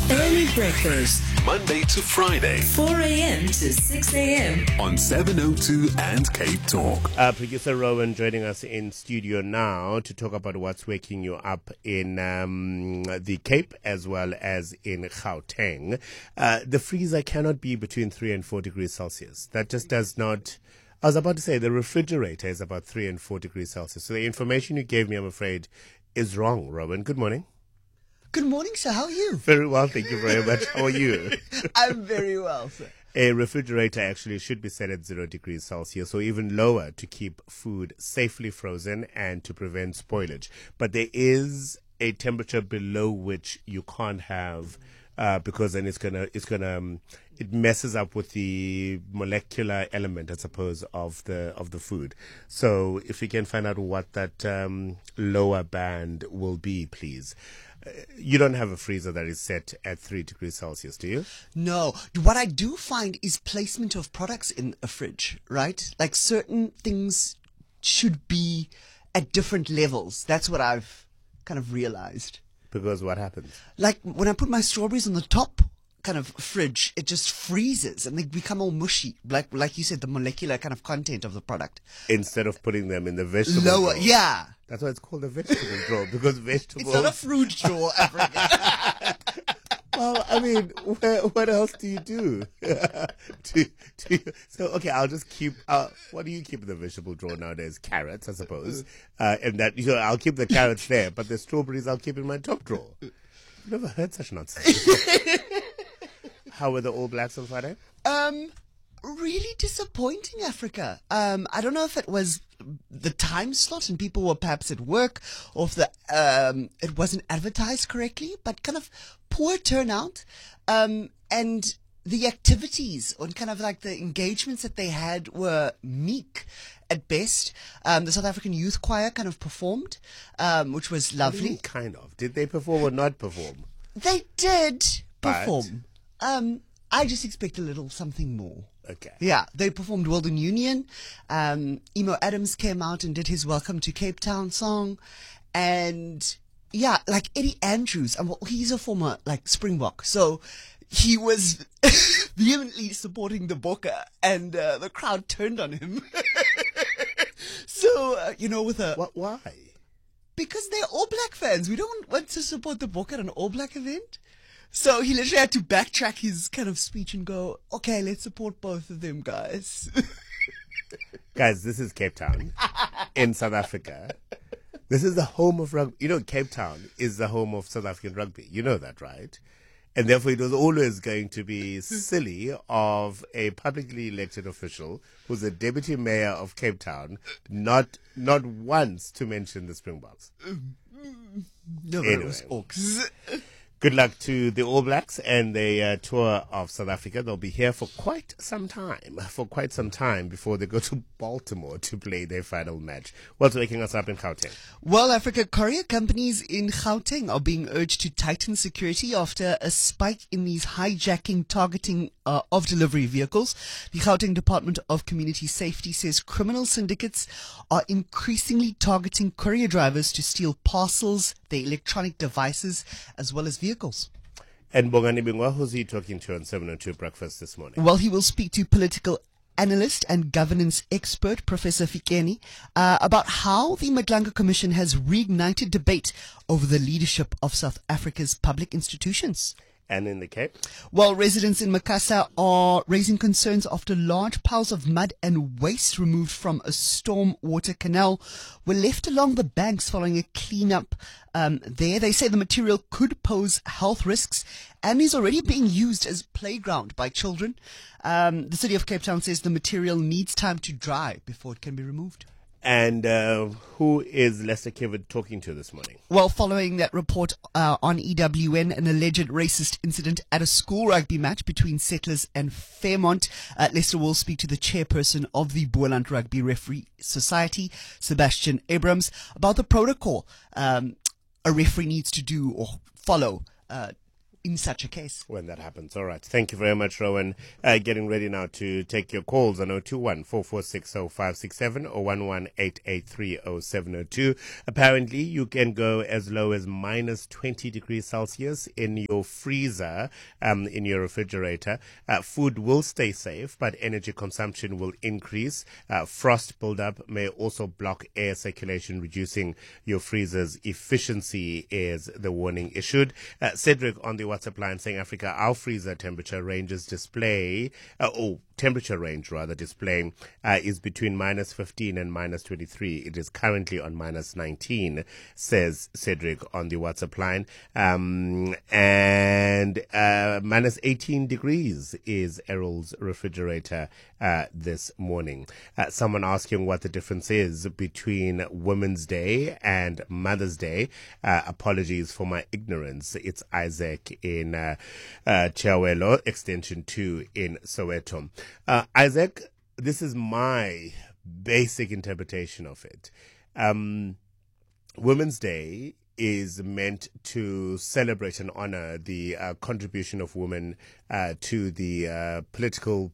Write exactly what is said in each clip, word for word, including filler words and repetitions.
Early breakfast, Monday to Friday four a.m. to six a.m. on seven oh two and Cape Talk. Uh, producer Rowan joining us in studio now to talk about what's waking you up in um, the Cape as well as in Gauteng. Uh, the freezer cannot be between three and four degrees Celsius. That just does not... I was about to say the refrigerator is about three and four degrees Celsius. So the information you gave me, I'm afraid, is wrong, Rowan. Good morning. Good morning, sir. How are you? Very well, thank you very much. How are you? I'm very well, sir. A refrigerator actually should be set at zero degrees Celsius or even lower to keep food safely frozen and to prevent spoilage. But there is a temperature below which you can't have uh, because then it's gonna it's gonna um, it messes up with the molecular element, I suppose, of the of the food. So if you can find out what that um, lower band will be, please. You don't have a freezer that is set at three degrees Celsius, do you? No. What I do find is placement of products in a fridge, right? Like certain things should be at different levels. That's what I've kind of realized. Because what happens? Like when I put my strawberries on the top kind of fridge, it just freezes and they become all mushy. Like like you said, the molecular kind of content of the product. Instead of putting them in the vegetable Lower, drawer. yeah. That's why it's called a vegetable drawer, because vegetables... It's not a fruit drawer, Africa. Well, I mean, where, what else do you do? to, to, so, okay, I'll just keep... Uh, what do you keep in the vegetable drawer nowadays? Carrots, I suppose. Uh, and that, you know, I'll keep the carrots there, but the strawberries I'll keep in my top drawer. I've never heard such nonsense. How were the All Blacks on Friday? Um... Really disappointing, Africa. Um, I don't know if it was the time slot and people were perhaps at work, or if the um, it wasn't advertised correctly, but kind of poor turnout, um, and the activities and kind of like the engagements that they had were meek at best. Um, the South African Youth Choir kind of performed, um, which was lovely. What do you mean, kind of? Did they perform or not perform? They did But? perform. Um, I just expect a little something more. Okay. Yeah, they performed World in Union. Um, Emo Adams came out and did his Welcome to Cape Town song. And yeah, like Eddie Andrews, and well, he's a former like Springbok. So he was vehemently supporting the Bokke and uh, the crowd turned on him. so, uh, you know, with a... What? Why? Because they're All Black fans. We don't want to support the Bokke at an All Black event. So he literally had to backtrack his kind of speech and go, okay, let's support both of them, guys. Guys, this is Cape Town in South Africa. This is the home of rugby. You know, Cape Town is the home of South African rugby. You know that, right? And therefore it was always going to be silly of a publicly elected official who's a deputy mayor of Cape Town not not once to mention the Springboks. No, Anyway. it was Oaks. Good luck to the All Blacks and the uh, tour of South Africa. They'll be here for quite some time, for quite some time before they go to Baltimore to play their final match. What's waking us up in Gauteng? Well, Africa, courier companies in Gauteng are being urged to tighten security after a spike in these hijacking targeting uh, of delivery vehicles. The Gauteng Department of Community Safety says criminal syndicates are increasingly targeting courier drivers to steal parcels, their electronic devices, as well as vehicles. And Bongani Bingwa, who's he talking to on seven oh two Breakfast this morning? Well, he will speak to political analyst and governance expert Professor Fikeni uh, about how the Madlanga Commission has reignited debate over the leadership of South Africa's public institutions. And in the Cape? Well, residents in Makassar are raising concerns after large piles of mud and waste removed from a storm water canal were left along the banks following a cleanup um, there. They say the material could pose health risks and is already being used as playground by children. Um, the city of Cape Town says the material needs time to dry before it can be removed. And uh, who is Lester Kivid talking to this morning? Well, following that report uh, on E W N, an alleged racist incident at a school rugby match between Settlers and Fairmont, uh, Lester will speak to the chairperson of the Boland Rugby Referee Society, Sebastian Abrams, about the protocol um, a referee needs to do or follow uh, in such a case. When that happens. All right. Thank you very much, Rowan. Uh, getting ready now to take your calls on zero two one, four four six, zero five six seven or one one eight eight three, zero seven zero two. Apparently, you can go as low as minus twenty degrees Celsius in your freezer, um, in your refrigerator. Uh, food will stay safe, but energy consumption will increase. Uh, frost buildup may also block air circulation, reducing your freezer's efficiency, is the warning issued. Uh, Cedric on the WhatsApp line saying, Africa, our freezer temperature ranges display, uh, oh, temperature range rather displaying uh, is between minus fifteen and minus twenty-three. It is currently on minus nineteen, says Cedric on the WhatsApp line. Um, and uh, minus eighteen degrees is Errol's refrigerator uh, this morning. Uh, someone asking what the difference is between Women's Day and Mother's Day. Uh, apologies for my ignorance. It's Isaac in uh, uh, Chiawelo, extension two in Soweto. Uh, Isaac, this is my basic interpretation of it. Um, Women's Day is meant to celebrate and honor the uh, contribution of women uh, to the uh, political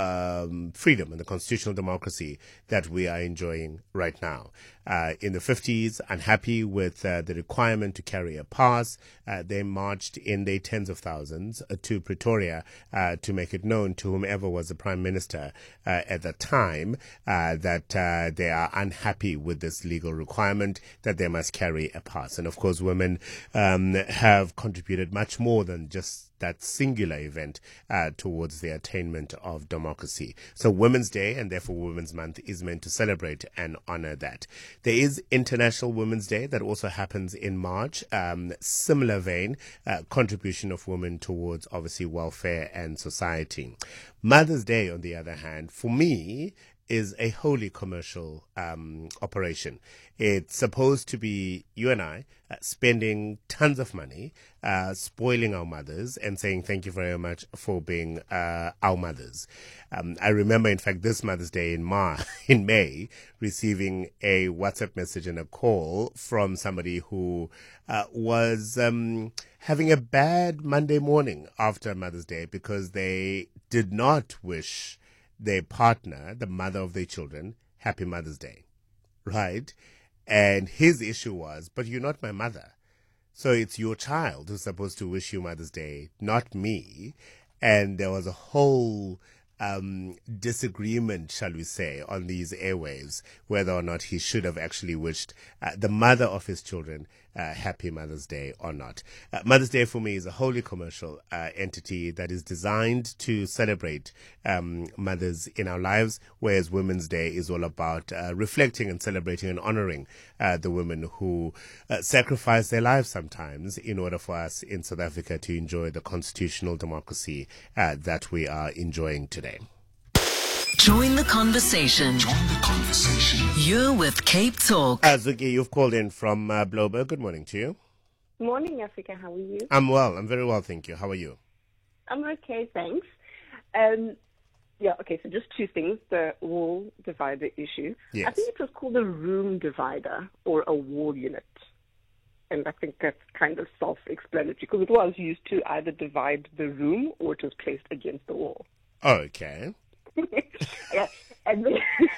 um, freedom and the constitutional democracy that we are enjoying right now. Uh, in the fifties, unhappy with uh, the requirement to carry a pass, uh, they marched in their tens of thousands uh, to Pretoria uh, to make it known to whomever was the prime minister uh, at the time uh, that uh, they are unhappy with this legal requirement that they must carry a pass. And of course, women um, have contributed much more than just that singular event uh, towards the attainment of democracy. So Women's Day, and therefore Women's Month, is meant to celebrate and honor that. There is International Women's Day that also happens in March. Um, similar vein, uh, contribution of women towards obviously welfare and society. Mother's Day, on the other hand, for me, is a wholly commercial um, operation. It's supposed to be you and I uh, spending tons of money, uh, spoiling our mothers and saying thank you very much for being uh, our mothers. Um, I remember, in fact, this Mother's Day in, Mar- in May, receiving a WhatsApp message and a call from somebody who uh, was um, having a bad Monday morning after Mother's Day because they did not wish their partner, the mother of their children, happy Mother's Day, right? And his issue was, but you're not my mother. So it's your child who's supposed to wish you Mother's Day, not me. And there was a whole um, disagreement, shall we say, on these airwaves, whether or not he should have actually wished uh, the mother of his children uh, happy Mother's Day or not. Uh, Mother's Day for me is a wholly commercial uh, entity that is designed to celebrate um, mothers in our lives, whereas Women's Day is all about uh, reflecting and celebrating and honoring uh, the women who uh, sacrifice their lives sometimes in order for us in South Africa to enjoy the constitutional democracy uh, that we are enjoying today. Join the conversation. Join the conversation. You're with Cape Talk. Azuki, you've called in from uh, Bloberg. Good morning to you. Morning, Africa. How are you? I'm well. I'm very well, thank you. How are you? I'm okay, thanks. Um, yeah, okay, so just two things. The wall divider issue. Yes. I think it was called a room divider or a wall unit. And I think that's kind of self-explanatory because it was used to either divide the room or it was placed against the wall. Okay. yeah, and then,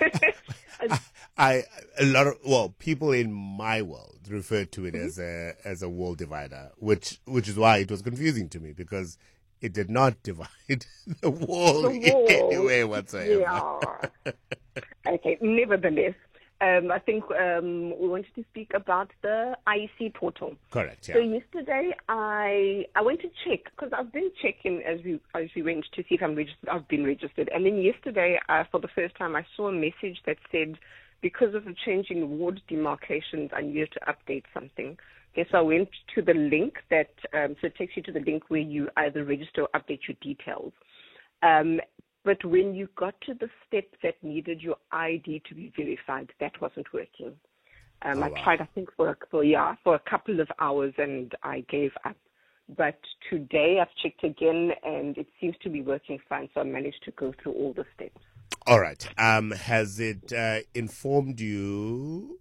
and, I a lot of well people in my world refer to it mm-hmm. as a as a wall divider, which which is why it was confusing to me because it did not divide the wall, the wall. in any way whatsoever. Yeah. Okay, nevertheless, um, I think um, we wanted to speak about the I E C portal. Correct. Yeah. So yesterday I I went to check because I've been checking as we as we went to see if I'm registered. I've been registered, and then yesterday uh, for the first time I saw a message that said because of the changing ward demarcations I needed to update something. Okay, so I went to the link that um, so it takes you to the link where you either register or update your details. Um, But when you got to the step that needed your I D to be verified, that wasn't working. Um, oh, I wow. tried, I think, for, for yeah for a couple of hours, and I gave up. But today I've checked again, and it seems to be working fine. So I managed to go through all the steps. All right. Um, has it uh, informed you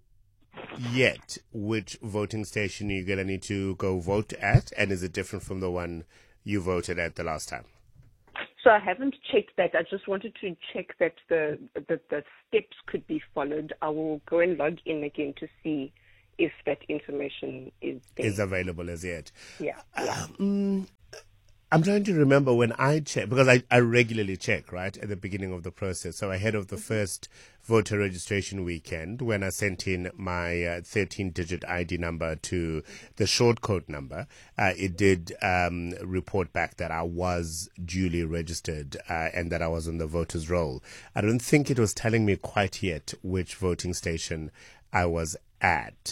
yet which voting station you're going to need to go vote at? And is it different from the one you voted at the last time? So I haven't checked that. I just wanted to check that the, the the steps could be followed. I will go and log in again to see if that information is there. Is available as yet. Yeah. yeah. Um, I'm trying to remember when I check, because I, I regularly check, right, at the beginning of the process. So ahead of the first voter registration weekend, when I sent in my uh, thirteen-digit I D number to the short code number, uh, it did um, report back that I was duly registered uh, and that I was on the voters roll. I don't think it was telling me quite yet which voting station I was at.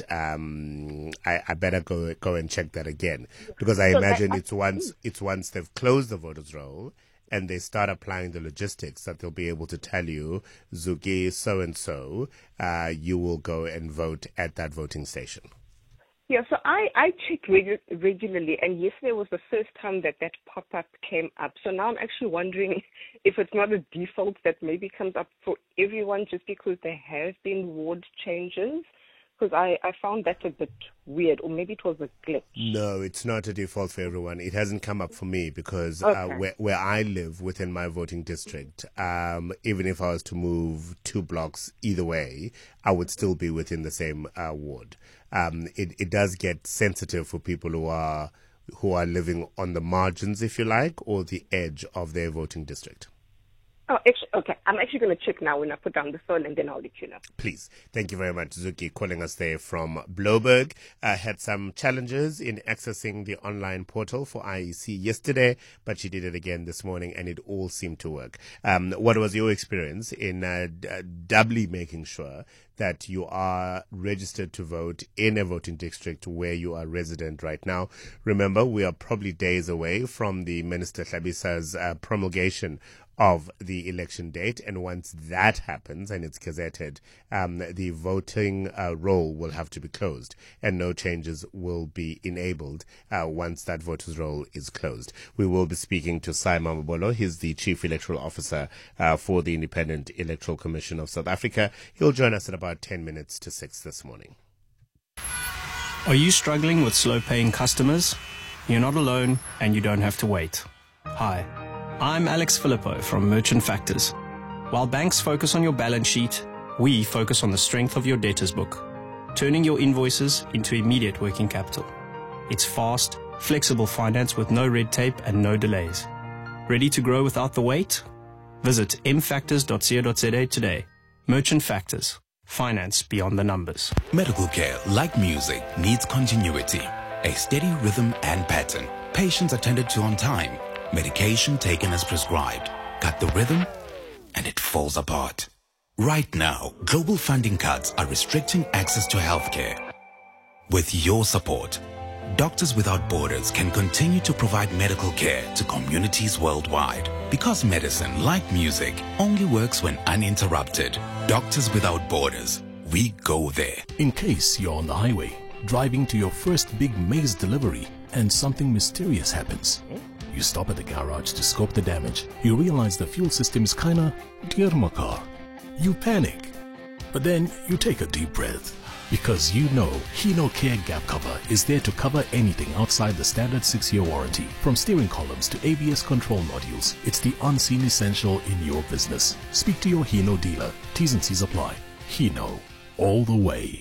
Um, I, I better go go and check that again, because I So imagine that- it's once it's once they've closed the voters roll and they start applying the logistics that they'll be able to tell you, Zuki, so and so, uh, you will go and vote at that voting station. Yeah, so I, I check regu- regularly, and yesterday was the first time that that pop-up came up. So now I'm actually wondering if it's not a default that maybe comes up for everyone just because there have been ward changes. Because I, I found that a bit weird, or maybe it was a glitch. No, it's not a default for everyone. It hasn't come up for me because Okay. uh, where, where I live within my voting district, um, even if I was to move two blocks either way, I would still be within the same uh, ward. Um, it, it does get sensitive for people who are who are living on the margins, if you like, or the edge of their voting district. Oh, actually, okay. I'm actually going to check now when I put down the phone, and then I'll let you know. Please. Thank you very much, Zuki, calling us there from Bloberg. Uh, had some challenges in accessing the online portal for I E C yesterday, but she did it again this morning, and it all seemed to work. Um, what was your experience in uh, d- doubly making sure that you are registered to vote in a voting district where you are resident right now? Remember, we are probably days away from the Minister Tlabisa's uh, promulgation of the election date, and once that happens and it's gazetted, um, the voting uh, roll will have to be closed, and no changes will be enabled uh, once that voters roll is closed. We will be speaking to Simon Mamabolo. He's the Chief Electoral Officer uh, for the Independent Electoral Commission of South Africa. He'll join us at about ten minutes to six this morning. Are you struggling with slow-paying customers? You're not alone, and you don't have to wait. Hi, I'm Alex Filippo from Merchant Factors. While banks focus on your balance sheet, we focus on the strength of your debtors book, turning your invoices into immediate working capital. It's fast, flexible finance with no red tape and no delays. Ready to grow without the wait? Visit m factors dot co dot za today. Merchant Factors. Finance beyond the numbers. Medical care, like music, needs continuity, a steady rhythm and pattern. Patients attended to on time. Medication taken as prescribed. Cut the rhythm, and it falls apart. Right now, global funding cuts are restricting access to healthcare. With your support, Doctors Without Borders can continue to provide medical care to communities worldwide. Because medicine, like music, only works when uninterrupted. Doctors Without Borders. We go there. In case you're on the highway, driving to your first big maize delivery, and something mysterious happens. You stop at the garage to scope the damage. You realize the fuel system is kinda dear my car. You panic. But then you take a deep breath. Because you know Hino Care Gap Cover is there to cover anything outside the standard six-year warranty. From steering columns to A B S control modules, it's the unseen essential in your business. Speak to your Hino dealer. T's and C's apply. Hino. All the way.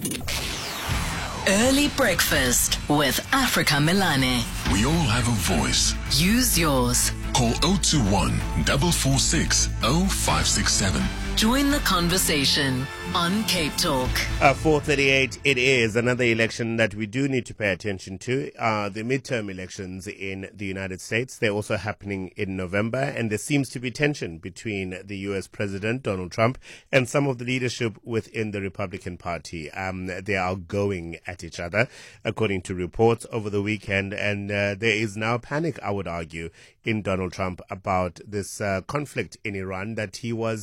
Early breakfast with Africa Milane. We all have a voice. Use yours. Call zero two one, four four six, zero five six seven. Join the conversation on Cape Talk. Uh, four thirty-eight, it is another election that we do need to pay attention to. Uh, the midterm elections in the United States. They're also happening in November, and there seems to be tension between the U S President, Donald Trump, and some of the leadership within the Republican Party. Um, they are going at each other, according to reports over the weekend, and uh, there is now panic, I would argue, in Donald Trump about this uh, conflict in Iran that he was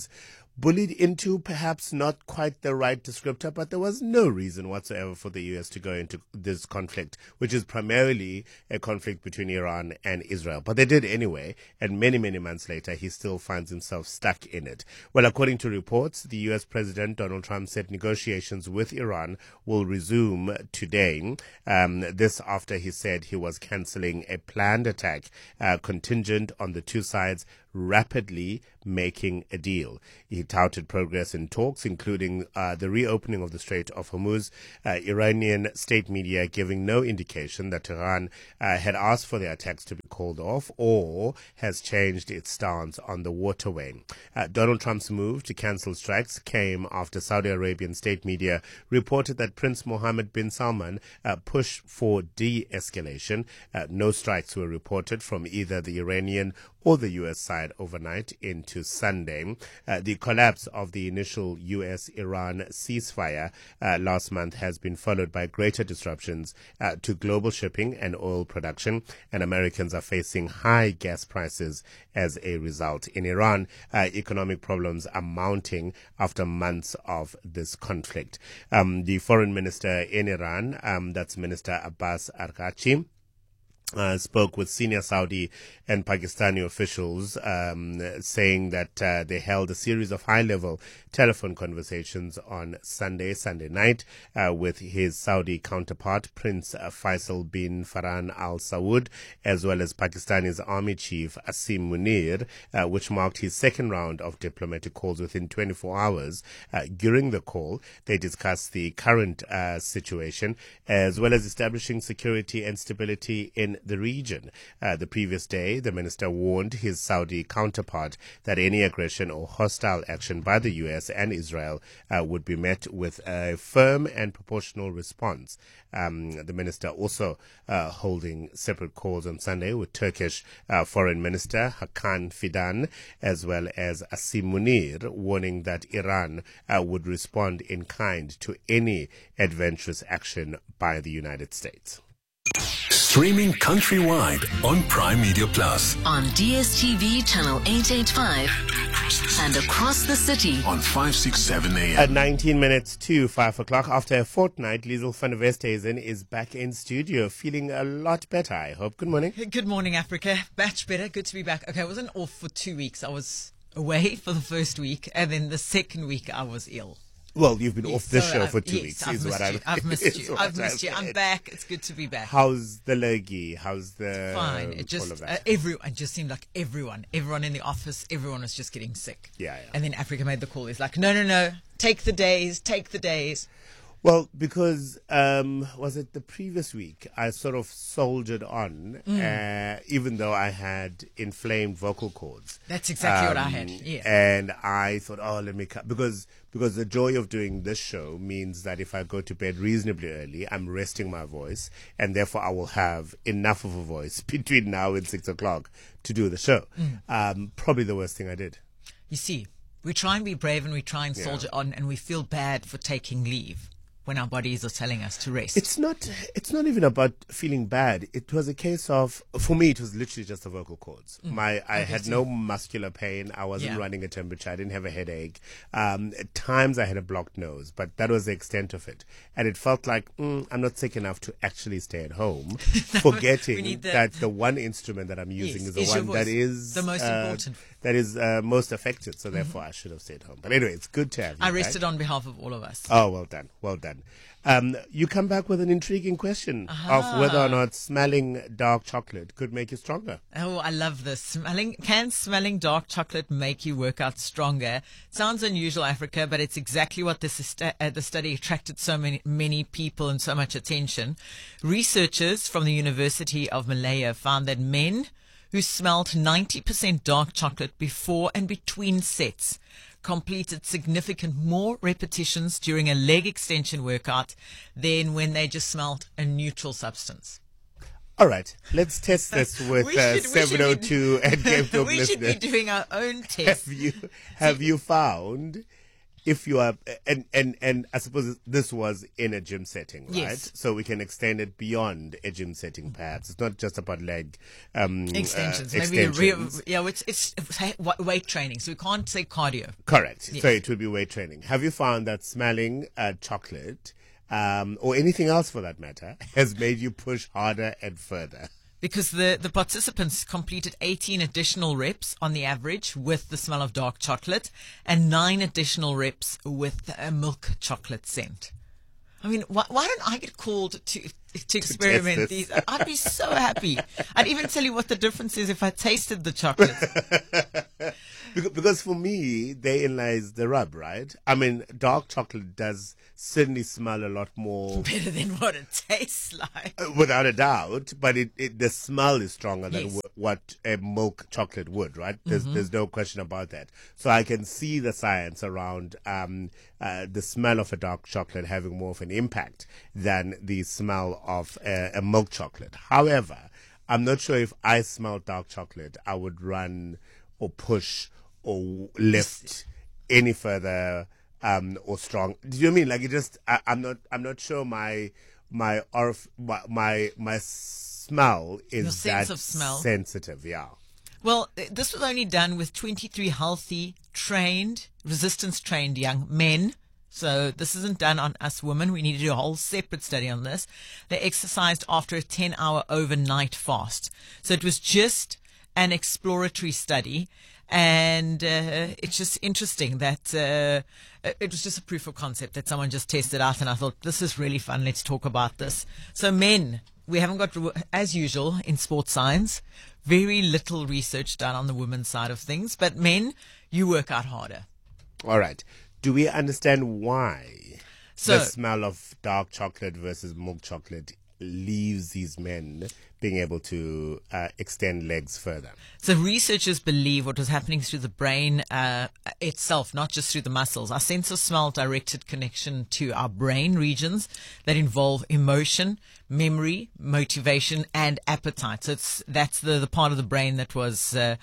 bullied into perhaps not quite the right descriptor, but there was no reason whatsoever for the U S to go into this conflict, which is primarily a conflict between Iran and Israel. But they did anyway, and many, many months later, he still finds himself stuck in it. Well, according to reports, the U S President Donald Trump said negotiations with Iran will resume today. Um, this after he said he was cancelling a planned attack uh, contingent on the two sides rapidly making a deal. He touted progress in talks, including uh, the reopening of the Strait of Hormuz. Uh, Iranian state media giving no indication that Tehran uh, had asked for the attacks to be called off or has changed its stance on the waterway. Uh, Donald Trump's move to cancel strikes came after Saudi Arabian state media reported that Prince Mohammed bin Salman uh, pushed for de-escalation. Uh, no strikes were reported from either the Iranian or the U S side overnight into Sunday. Uh, the collapse of the initial U S-Iran ceasefire uh, last month has been followed by greater disruptions uh, to global shipping and oil production, and Americans are facing high gas prices as a result. In Iran, uh, economic problems are mounting after months of this conflict. Um, the foreign minister in Iran, um, that's Minister Abbas Araghchi, Uh, spoke with senior Saudi and Pakistani officials, um, saying that uh, they held a series of high-level telephone conversations on Sunday, Sunday night, uh, with his Saudi counterpart, Prince Faisal bin Farhan Al Saud, as well as Pakistani's army chief, Asim Munir, uh, which marked his second round of diplomatic calls within twenty-four hours. Uh, during the call, they discussed the current uh, situation, as well as establishing security and stability in the region. Uh, the previous day, the minister warned his Saudi counterpart that any aggression or hostile action by the U S and Israel uh, would be met with a firm and proportional response. Um, the minister also uh, holding separate calls on Sunday with Turkish uh, Foreign Minister Hakan Fidan, as well as Asim Munir, warning that Iran uh, would respond in kind to any adventurous action by the United States. Streaming countrywide on Prime Media Plus. On D S T V channel eight eighty-five and across the city On five sixty-seven A M. At nineteen minutes to five o'clock, after a fortnight, Liesl van der Westhuizen is back in studio, feeling a lot better, I hope. Good morning. Good morning, Africa. Much better. Good to be back. Okay, I wasn't off for two weeks. I was away for the first week, and then the second week I was ill. Well, you've been Yes, off this so show I've- for two yes, weeks. I've is missed what you. I'm- I've missed is you. what I've missed you. I'm I'm saying. back. It's good to be back. How's the lurgy? How's the Fine. It all just of uh, that? everyone. It just seemed like everyone, everyone in the office, everyone was just getting sick. Yeah, yeah. And then Africa made the call. It's like, no, no, no. Take the days. Take the days. Well, because um, was it the previous week? I sort of soldiered on, Mm. uh, even though I had inflamed vocal cords. That's exactly what I had. Um, Yeah. And I thought, oh, let me cut because because the joy of doing this show means that if I go to bed reasonably early, I'm resting my voice, and therefore I will have enough of a voice between now and six o'clock to do the show. Mm. Um, probably the worst thing I did. You see, we try and be brave and we try and Yeah. soldier on, and we feel bad for taking leave when our bodies are telling us to rest. It's not. It's not even about feeling bad. It was a case of, for me, it was literally just the vocal cords. Mm. My, I Okay, had so- no muscular pain. I wasn't Yeah. running a temperature. I didn't have a headache. Um, at times, I had a blocked nose, but that was the extent of it. And it felt like mm, I'm not sick enough to actually stay at home, forgetting need the- that the one instrument that I'm using Yes, is the is your one that voice. is The most uh, important. that is uh, most affected. So therefore, I should have stayed home. But anyway, it's good to have you I back. rested on behalf of all of us. Oh, well done. Well done. Um, you come back with an intriguing question of whether or not smelling dark chocolate could make you stronger. Oh, I love this. Smelling, can smelling dark chocolate make you work out stronger? Sounds unusual, Africa, but it's exactly what this is, uh, the study attracted so many, many people and so much attention. Researchers from the University of Malaya found that men who smelled ninety percent dark chocolate before and between sets completed significant more repetitions during a leg extension workout than when they just smelled a neutral substance. All right, let's test this with We uh, should- we should seven oh two be- and Cape Talk We should be listeners. doing our own test. Have you have you found if you are, and, and, and I suppose this was in a gym setting, right? Yes. So we can extend it beyond a gym setting, perhaps. It's not just about leg um, Extensions. uh, Maybe extensions. A real, yeah, it's, it's it's weight training, so we can't say cardio. Correct. Yes. So it would be weight training. Have you found that smelling uh, chocolate, um, or anything else for that matter, has made you push harder and further? Because the, the participants completed eighteen additional reps on the average with the smell of dark chocolate and nine additional reps with a milk chocolate scent. I mean, why, why don't I get called to to experiment these? I'd be so happy. I'd even tell you what the difference is if I tasted the chocolate. Because for me, therein lies the rub, right? I mean, dark chocolate does certainly smell a lot more better than what it tastes like, without a doubt. But it, it the smell is stronger than Yes. w- what a milk chocolate would, right? There's Mhm. there's no question about that. So I can see the science around um, uh, the smell of a dark chocolate having more of an impact than the smell of a, a milk chocolate. However, I'm not sure if I smelled dark chocolate, I would run or push or lift any further um, or strong. Do you know what I mean? Like it just, I, I'm not, I'm not sure my my orf, my my, my smell is Your sense that of smell. sensitive. Yeah. Well, th- this was only done with twenty-three healthy, trained, resistance-trained young men. So this isn't done on us women. We need to do a whole separate study on this. They exercised after a ten-hour overnight fast. So it was just an exploratory study. And uh, it's just interesting that uh, it was just a proof of concept that someone just tested out. And I thought, this is really fun. Let's talk about this. So men, we haven't got, as usual in sports science, very little research done on the women's side of things. But men, you work out harder. All right. Do we understand why So- the smell of dark chocolate versus milk chocolate leaves these men being able to uh, extend legs further? So researchers believe what was happening through the brain uh, itself, not just through the muscles. Our sense of smell directed connection to our brain regions that involve emotion, memory, motivation, and appetite. So it's, that's the, the part of the brain that was uh,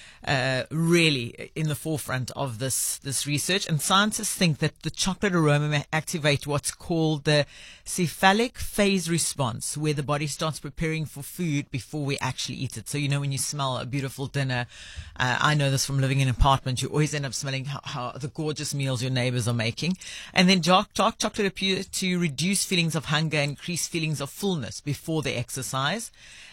uh, really in the forefront of this, this research. And scientists think that the chocolate aroma may activate what's called the cephalic phase response, where the body starts preparing for food before we actually eat it. So, you know, when you smell a beautiful dinner, uh, I know this from living in an apartment, you always end up smelling how, how the gorgeous meals your neighbors are making. And then dark, dark chocolate appears to reduce feelings of hunger, increase feelings of fullness before the exercise.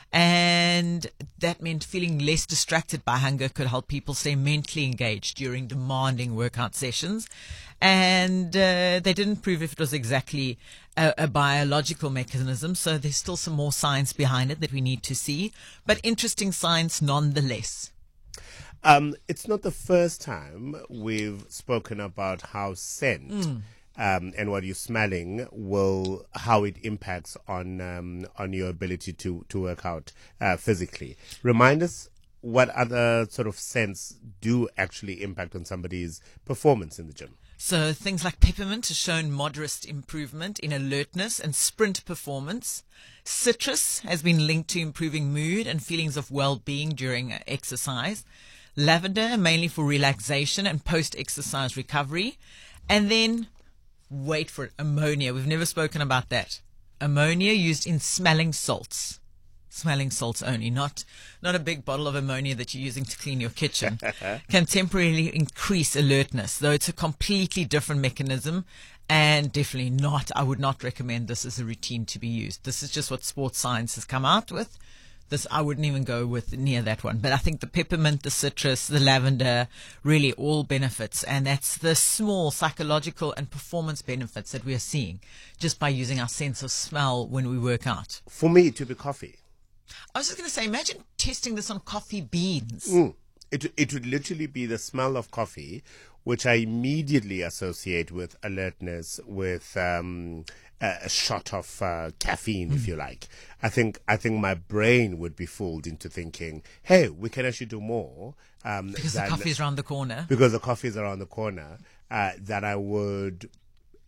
And that meant feeling less distracted by hunger could help people stay mentally engaged during demanding workout sessions. And uh, they didn't prove if it was exactly a, a biological mechanism, so there's still some more science behind it that we need to see. But interesting science nonetheless. Um, it's not the first time we've spoken about how scent Mm. um, and what you're smelling will, how it impacts on um, on your ability to, to work out uh, physically. Remind us what other sort of scents do actually impact on somebody's performance in the gym. So things like peppermint has shown moderate improvement in alertness and sprint performance. Citrus has been linked to improving mood and feelings of well-being during exercise. Lavender, mainly for relaxation and post-exercise recovery. And then, wait for it, ammonia. We've never spoken about that. Ammonia used in smelling salts. Smelling salts only, not not a big bottle of ammonia that you're using to clean your kitchen, can temporarily increase alertness, though it's a completely different mechanism and definitely not, I would not recommend this as a routine to be used. This is just what sports science has come out with. This, I wouldn't even go with near that one. But I think the peppermint, the citrus, the lavender, really all benefits. And that's the small psychological and performance benefits that we are seeing just by using our sense of smell when we work out. For me, it would be coffee. I was just going to say, imagine testing this on coffee beans. Mm. It it would literally be the smell of coffee, which I immediately associate with alertness, with um, a, a shot of uh, caffeine, mm. if you like. I think I think my brain would be fooled into thinking, hey, we can actually do more. Um, because than, the coffee is around the corner. Because the coffee is around the corner. Uh, that I would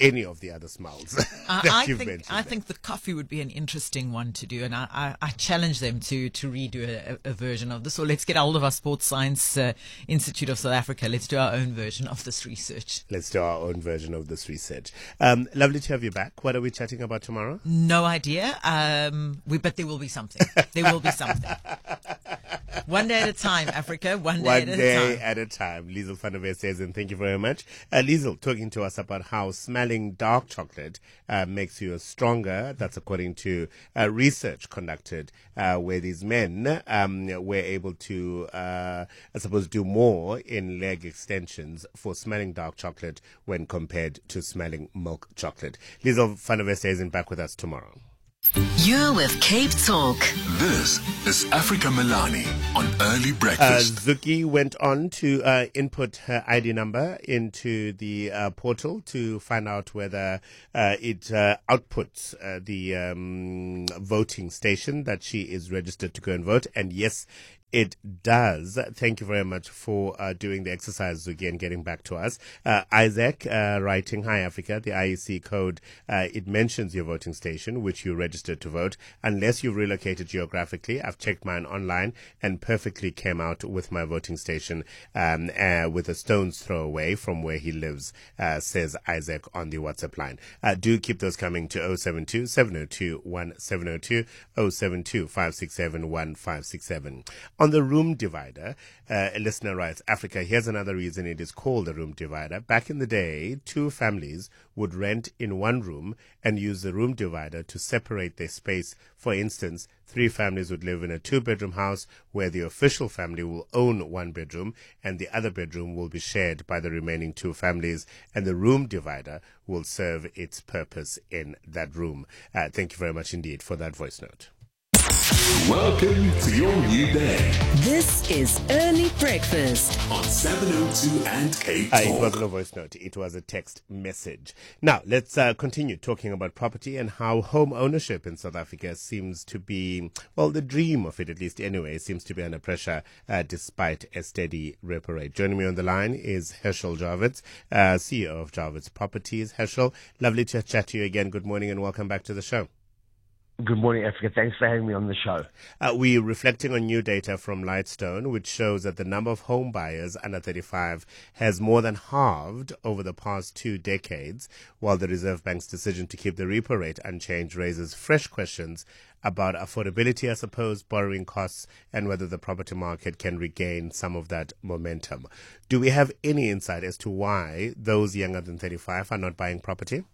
any of the other smells Uh, that I you've think mentioned I there. think the coffee would be an interesting one to do, and I, I, I challenge them to to redo a, a version of this. Or let's get hold of our Sports Science uh, Institute of South Africa. Let's do our own version of this research. Let's do our own version of this research. Um, lovely to have you back. What are we chatting about tomorrow? No idea, um, we, but there will be something. There will be something. One day at a time, Africa. One day One at a day time. at a time. Liesl van der West says, and thank you very much. Uh, Liesl talking to us about how smelling dark chocolate uh, makes you stronger. That's according to uh, research conducted uh, where these men um, were able to, uh, I suppose, do more in leg extensions for smelling dark chocolate when compared to smelling milk chocolate. Liesl van der West says, and back with us tomorrow. You're with Cape Talk. This is Africa Milani on Early Uh, Breakfast. Zuki went on to uh, input her I D number into the uh, portal to find out whether uh, it uh, outputs uh, the um, voting station that she is registered to go and vote. And yes, it does. Thank you very much for uh, doing the exercise, Zuki, and getting back to us. Uh, Isaac uh, writing, "Hi Africa, the I E C code, uh, it mentions your voting station, which you registered to vote. Unless you've relocated geographically, I've checked mine online and perfectly came out with my voting station um, uh, with a stone's throw away from where he lives," uh, says Isaac on the WhatsApp line. Uh, do keep those coming to oh seven two, seven oh two, one seven oh two, oh seven two, five six seven, one five six seven. On the room divider, uh, a listener writes, "Africa, here's another reason it is called a room divider. Back in the day, two families would rent in one room and use the room divider to separate their space. For instance, three families would live in a two-bedroom house where the official family will own one bedroom and the other bedroom will be shared by the remaining two families, and the room divider will serve its purpose in that room." Uh, thank you very much indeed for that voice note. Welcome to your new day This is Early Breakfast. on seven oh two and Cape Uh, Talk. it wasn't a voice note, it was a text message. Now, let's uh, continue talking about property and how home ownership in South Africa seems to be, well, the dream of it, at least anyway, seems to be under pressure uh, despite a steady repo rate. Joining me on the line is Herschel Javits, uh, C E O of Javits Properties. Herschel, lovely to chat to you again. Good morning and welcome back to the show. Good morning, Africa. Thanks for having me on the show. Uh, we're reflecting on new data from Lightstone, which shows that the number of home buyers under thirty-five has more than halved over the past two decades, while the Reserve Bank's decision to keep the repo rate unchanged raises fresh questions about affordability, I suppose, borrowing costs, and whether the property market can regain some of that momentum. Do we have any insight as to why those younger than thirty-five are not buying property?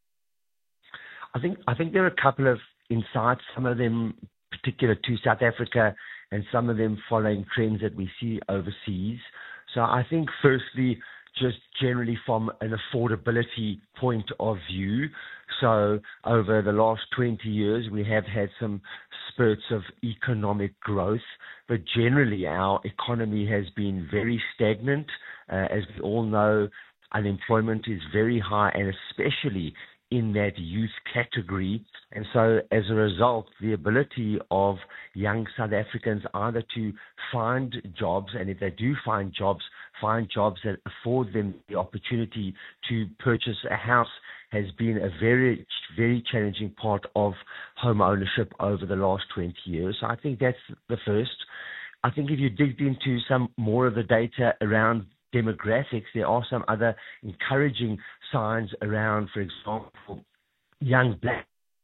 I think I think there are a couple of insights, some of them particular to South Africa and some of them following trends that we see overseas. So I think firstly, just generally from an affordability point of view, so over the last twenty years, we have had some spurts of economic growth, but generally our economy has been very stagnant. Uh, as we all know, unemployment is very high, and especially in that youth category. And so as a result, the ability of young South Africans either to find jobs, and if they do find jobs, find jobs that afford them the opportunity to purchase a house, has been a very, very challenging part of home ownership over the last twenty years. So I think that's the first. I think if you digged into some more of the data around demographics, there are some other encouraging signs around, for example, young black,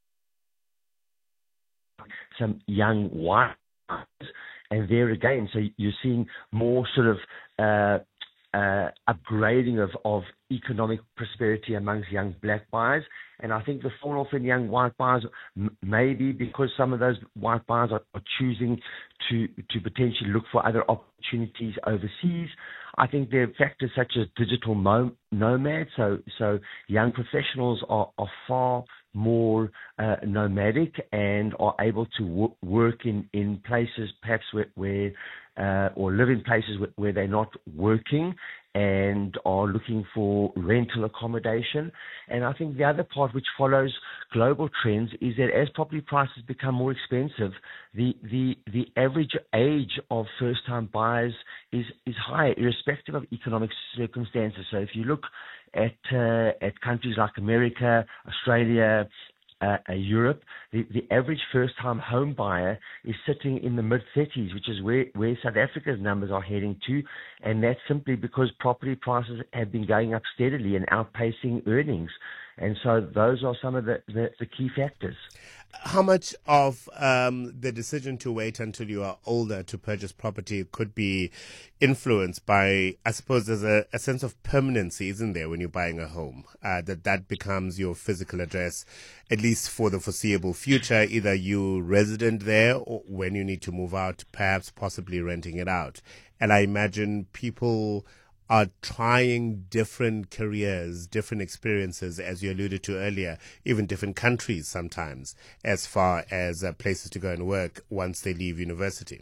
some young white, and there again, so you're seeing more sort of uh, uh, upgrading of, of economic prosperity amongst young black buyers. And I think the fall off in young white buyers m- may be because some of those white buyers are, are choosing to, to potentially look for other opportunities overseas. I think there are factors such as digital mo- nomads. So, so young professionals are, are far more uh, nomadic and are able to w- work in, in places perhaps where, where uh, or live in places where, where they're not working. and are looking for rental accommodation. And I think the other part which follows global trends is that as property prices become more expensive, the the, the average age of first-time buyers is, is higher, irrespective of economic circumstances. So if you look at uh, at countries like America, Australia, Uh, uh, Europe, the, the average first-time home buyer is sitting in the mid-thirties, which is where, where South Africa's numbers are heading to, and that's simply because property prices have been going up steadily and outpacing earnings. And so those are some of the, the, the key factors. How much of um, the decision to wait until you are older to purchase property could be influenced by, I suppose there's a, a sense of permanency, isn't there, when you're buying a home, uh, that that becomes your physical address, at least for the foreseeable future, either you resident there or when you need to move out, perhaps possibly renting it out. And I imagine people are trying different careers, different experiences, as you alluded to earlier, even different countries sometimes, as far as uh, places to go and work once they leave university.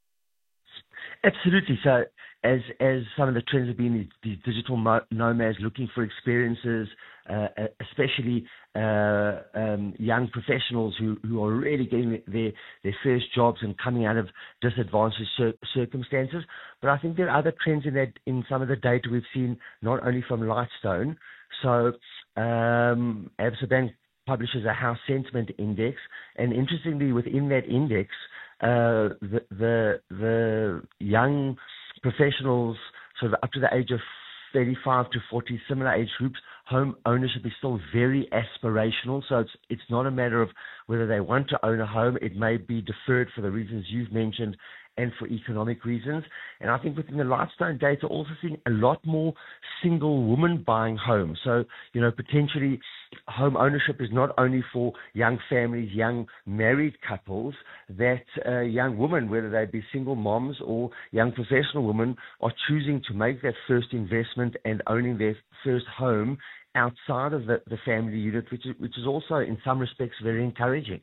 Absolutely. So as as some of the trends have been, these, these digital mo- nomads looking for experiences, uh, especially uh, um, young professionals who, who are really getting their, their first jobs and coming out of disadvantaged cir- circumstances. But I think there are other trends in that, in some of the data we've seen, not only from Lightstone. So um, Absa Bank publishes a house sentiment index, and interestingly, within that index, uh, the, the the young professionals, sort of up to the age of thirty-five to forty, similar age groups, home ownership is still very aspirational. So it's it's not a matter of whether they want to own a home. It may be deferred for the reasons you've mentioned and for economic reasons. And I think within the Lightstone data, also seeing a lot more single women buying homes. So, you know, potentially home ownership is not only for young families, young married couples, that uh, young women, whether they be single moms or young professional women, are choosing to make that first investment and owning their first home outside of the, the family unit, which is, which is also in some respects very encouraging.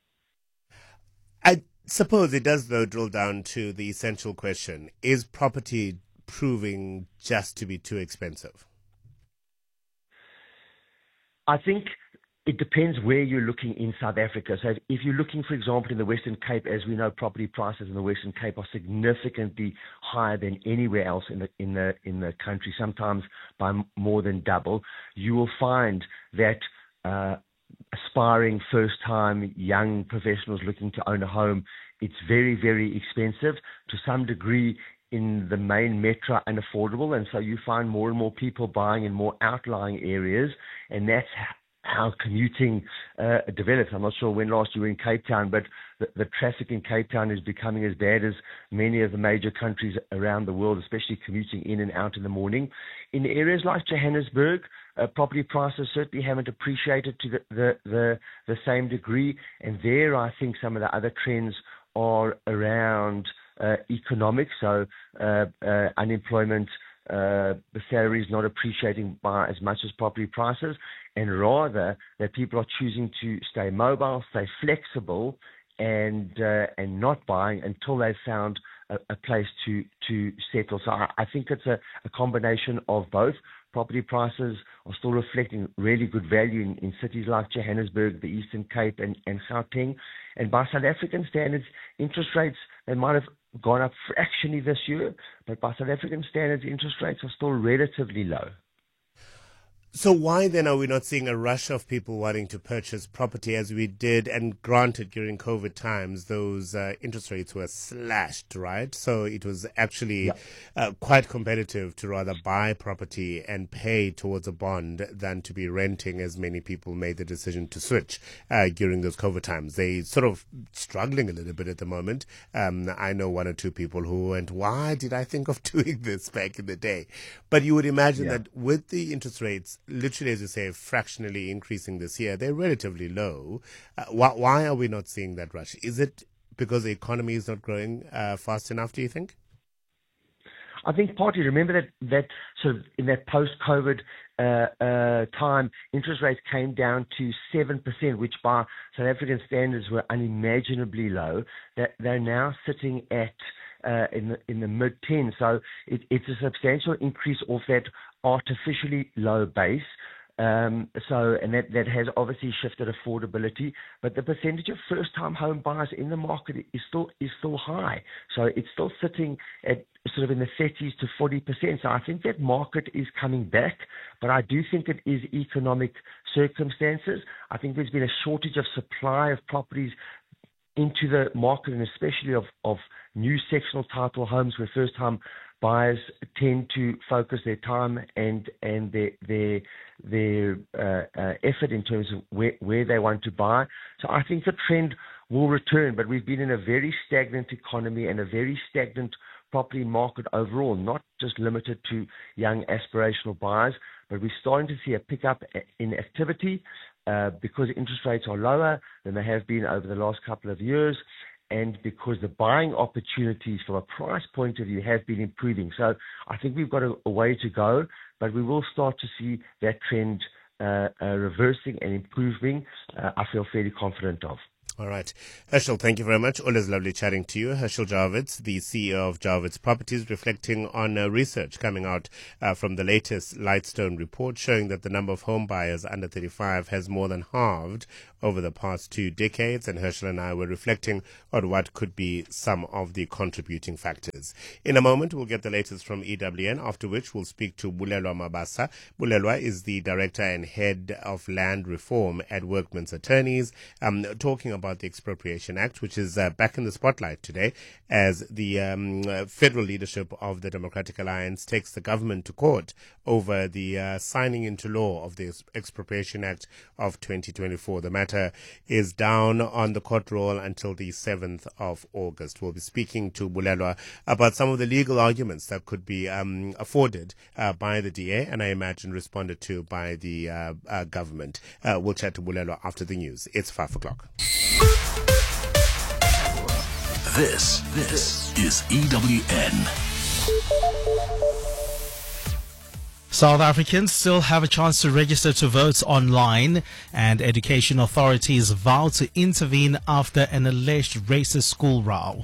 I suppose it does, though, drill down to the essential question: is property proving just to be too expensive? I think it depends where you're looking in South Africa. So if you're looking, for example, in the Western Cape, as we know, property prices in the Western Cape are significantly higher than anywhere else in the in the in the country, sometimes by more than double. You will find that uh, aspiring first-time young professionals looking to own a home, it's very, very expensive, to some degree in the main metro unaffordable, and so you find more and more people buying in more outlying areas, and that's how commuting uh, develops. I'm not sure when last you were in Cape Town, but the, the traffic in Cape Town is becoming as bad as many of the major countries around the world, especially commuting in and out in the morning. In areas like Johannesburg, uh, property prices certainly haven't appreciated to the, the, the, the same degree, and there I think some of the other trends are around uh, economics, so uh, uh, unemployment, Uh, the salary is not appreciating by as much as property prices, and rather that people are choosing to stay mobile, stay flexible, and uh, and not buying until they've found a, a place to to settle. So I, I think it's a, a combination of both. Property prices are still reflecting really good value in, in cities like Johannesburg, the Eastern Cape, and, and Gauteng. And by South African standards, interest rates, they might have gone up fractionally this year, but by South African standards, interest rates are still relatively low. So why then are we not seeing a rush of people wanting to purchase property as we did? And granted, during COVID times, those uh, interest rates were slashed, right? So it was actually yeah. uh, quite competitive to rather buy property and pay towards a bond than to be renting, as many people made the decision to switch uh, during those COVID times. They sort of struggling a little bit at the moment. Um, I know one or two people who went, why did I think of doing this back in the day? But you would imagine yeah. that with the interest rates, literally, as you say, fractionally increasing this year, they're relatively low. Uh, why, why are we not seeing that rush? Is it because the economy is not growing uh, fast enough, do you think? I think partly, remember that, that sort of in that post-COVID uh, uh, time, interest rates came down to seven percent, which by South African standards were unimaginably low. That they're now sitting at uh, in the in the mid tens. So it, it's a substantial increase off that artificially low base. Um, so, and that, that has obviously shifted affordability, but the percentage of first-time home buyers in the market is still is still high. So it's still sitting at sort of in the thirties to forty percent. So I think that market is coming back, but I do think it is economic circumstances. I think there's been a shortage of supply of properties into the market, and especially of, of new sectional title homes where first-time buyers tend to focus their time and and their their their uh, uh, effort in terms of where, where they want to buy. So I think the trend will return, but we've been in a very stagnant economy and a very stagnant property market overall, not just limited to young aspirational buyers, but we're starting to see a pickup in activity uh, because interest rates are lower than they have been over the last couple of years, and because the buying opportunities from a price point of view have been improving. So I think we've got a, a way to go, but we will start to see that trend uh, uh, reversing and improving, uh, I feel fairly confident of. All right. Herschel, thank you very much. Always lovely chatting to you. Herschel Javits, the C E O of Javits Properties, reflecting on uh, research coming out uh, from the latest Lightstone report showing that the number of home buyers under thirty-five has more than halved over the past two decades. And Herschel and I were reflecting on what could be some of the contributing factors. In a moment, we'll get the latest from E W N, after which we'll speak to Bulelwa Mabasa. Bulelwa is the Director and Head of Land Reform at Workmen's Attorneys, um, talking about the Expropriation Act, which is uh, back in the spotlight today as the um, uh, federal leadership of the Democratic Alliance takes the government to court over the uh, signing into law of the Expropriation Act of twenty twenty-four. The matter is down on the court roll until the seventh of August. We'll be speaking to Bulelwa about some of the legal arguments that could be um, afforded uh, by the D A, and I imagine responded to by the uh, uh, government. Uh, we'll chat to Bulelwa after the news. It's five o'clock. This, this is E W N. South Africans still have a chance to register to vote online, and education authorities vow to intervene after an alleged racist school row.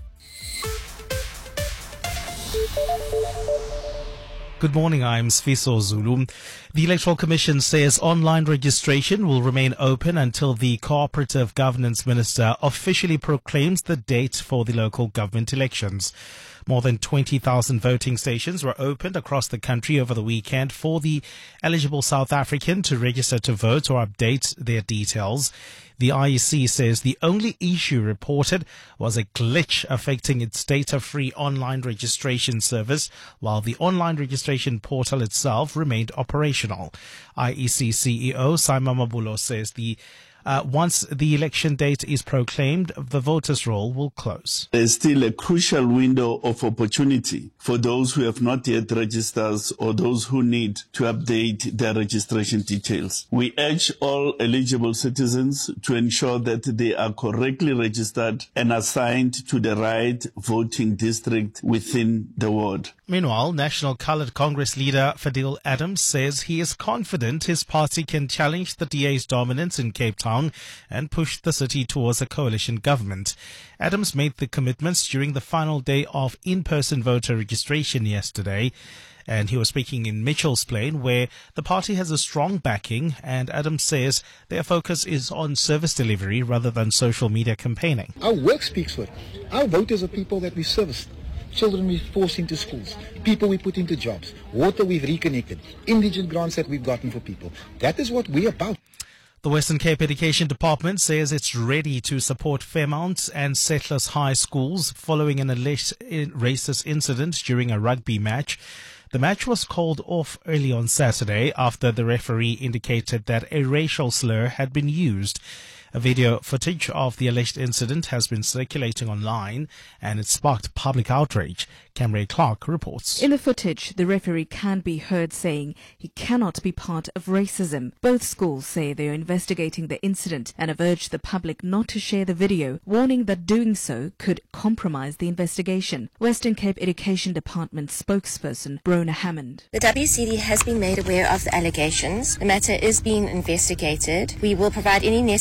Good morning, I'm Sfiso Zulu. The Electoral Commission says online registration will remain open until the Cooperative Governance Minister officially proclaims the date for the local government elections. More than twenty thousand voting stations were opened across the country over the weekend for the eligible South African to register to vote or update their details. The I E C says the only issue reported was a glitch affecting its data-free online registration service, while the online registration portal itself remained operational. I E C C E O Simon Mabulo says the Uh, once the election date is proclaimed, the voters' roll will close. There's still a crucial window of opportunity for those who have not yet registered or those who need to update their registration details. We urge all eligible citizens to ensure that they are correctly registered and assigned to the right voting district within the ward. Meanwhile, National Coloured Congress leader Fadil Adams says he is confident his party can challenge the D A's dominance in Cape Town and push the city towards a coalition government. Adams made the commitments during the final day of in-person voter registration yesterday, and he was speaking in Mitchell's Plain, where the party has a strong backing, and Adams says their focus is on service delivery rather than social media campaigning. Our work speaks for it. Our voters are people that we serviced. Children we forced into schools, people we put into jobs, water we've reconnected, indigent grants that we've gotten for people. That is what we're about. The Western Cape Education Department says it's ready to support Fairmount and Settlers High schools following an alleged racist incident during a rugby match. The match was called off early on Saturday after the referee indicated that a racial slur had been used. A video footage of the alleged incident has been circulating online, and it sparked public outrage. Camray Clark reports. In the footage, the referee can be heard saying he cannot be part of racism. Both schools say they are investigating the incident and have urged the public not to share the video, warning that doing so could compromise the investigation. Western Cape Education Department spokesperson Brona Hammond. The W C D has been made aware of the allegations. The matter is being investigated. We will provide any necessary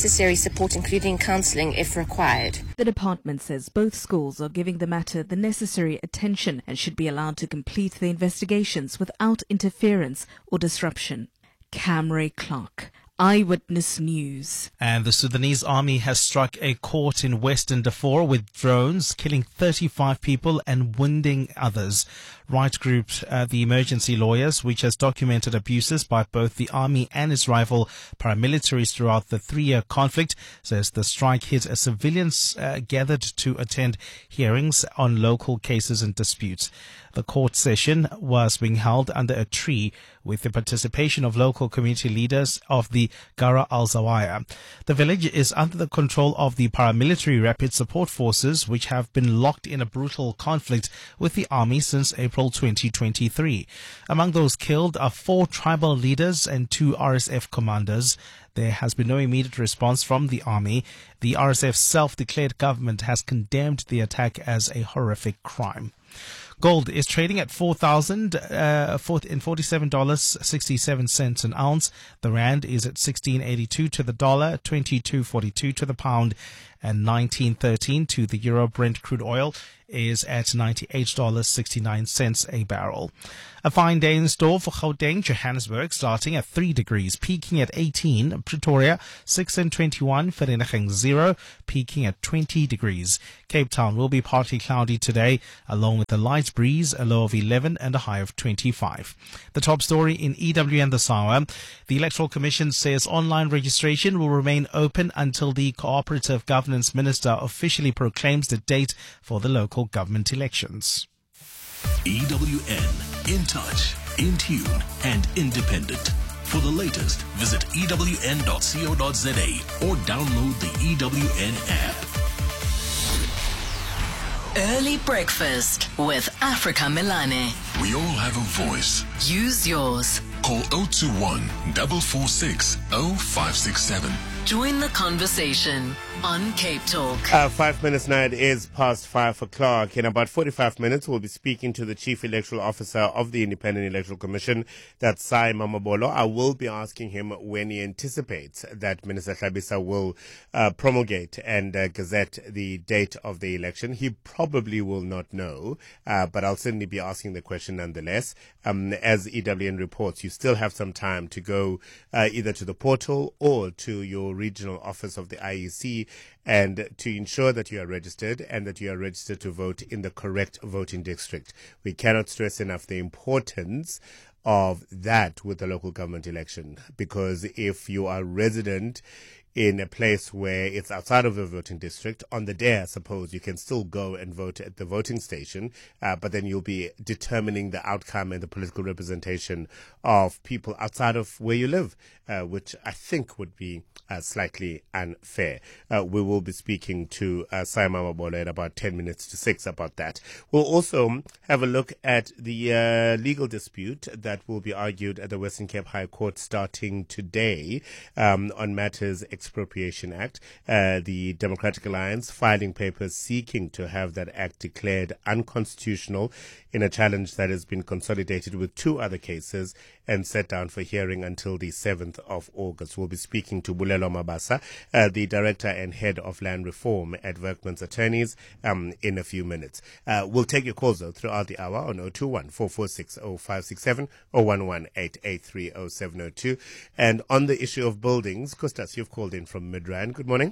support, including counselling if required. The department says both schools are giving the matter the necessary attention and should be allowed to complete the investigations without interference or disruption. Camry Clark, Eyewitness News. And the Sudanese army has struck a court in Western Darfur with drones, killing thirty-five people and wounding others. Right Group, uh, the emergency lawyers, which has documented abuses by both the army and its rival paramilitaries throughout the three-year conflict, says the strike hit as civilians uh, gathered to attend hearings on local cases and disputes. The court session was being held under a tree with the participation of local community leaders of the Gara al-Zawaya. The village is under the control of the paramilitary rapid support forces, which have been locked in a brutal conflict with the army since April twenty twenty-three. Among those killed are four tribal leaders and two R S F commanders. There has been no immediate response from the army. The R S F's self-declared government has condemned the attack as a horrific crime. Gold is trading at four thousand forty-seven dollars and sixty-seven cents an ounce. The rand is at sixteen eighty-two to the dollar, twenty-two forty-two to the pound, and nineteen thirteen to the euro. Brent crude oil is at ninety-eight dollars and sixty-nine cents a barrel. A fine day in store for Gauteng, Johannesburg, starting at three degrees, peaking at eighteen. Pretoria, six and twenty-one. Vereeniging, zero, peaking at twenty degrees. Cape Town will be partly cloudy today, along with a light breeze, a low of eleven and a high of twenty-five. The top story in E W N this hour. The Electoral Commission says online registration will remain open until the Cooperative Governance Minister officially proclaims the date for the local government elections. E W N, in touch, in tune, and independent. For the latest, visit E W N dot co dot za or download the E W N app. Early breakfast with Africa Milane. We all have a voice. Use yours. Call zero two one, four four six, zero five six seven. Join the conversation on Cape Talk. Uh, five minutes now, it is past five o'clock. In about forty-five minutes, we'll be speaking to the Chief Electoral Officer of the Independent Electoral Commission, that's Sai Mamabolo. I will be asking him when he anticipates that Minister Hlabisa will uh, promulgate and uh, gazette the date of the election. He probably will not know, uh, but I'll certainly be asking the question nonetheless. Um, as E W N reports, you still have some time to go uh, either to the portal or to your regional office of the I E C and to ensure that you are registered and that you are registered to vote in the correct voting district. We cannot stress enough the importance of that with the local government election, because if you are resident in a place where it's outside of a voting district, on the day, I suppose, you can still go and vote at the voting station, uh, but then you'll be determining the outcome and the political representation of people outside of where you live, uh, which I think would be uh, slightly unfair. Uh, we will be speaking to uh, Sai Mamabolo at about ten minutes to six about that. We'll also have a look at the uh, legal dispute that will be argued at the Western Cape High Court starting today um, on matters Expropriation Act. Uh, the Democratic Alliance filing papers seeking to have that act declared unconstitutional in a challenge that has been consolidated with two other cases and set down for hearing until the seventh of August. We'll be speaking to Bulelo Mabasa, uh, the Director and Head of Land Reform at Workmen's Attorneys, um, in a few minutes. Uh, we'll take your calls, though, throughout the hour on zero two one, four four six, zero five six seven or one one eight eight three zero seven zero two. And on the issue of buildings, Kostas, you've called in from Midrand. Good morning.